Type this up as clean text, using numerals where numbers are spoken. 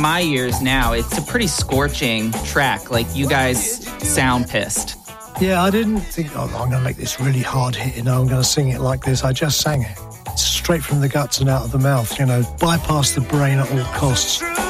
my ears now, it's a pretty scorching track. Like, you guys sound pissed. Yeah, I didn't think, I'm going to make this really hard hit, I'm going to sing it like this. I just sang it. It's straight from the guts and out of the mouth, bypass the brain at all costs.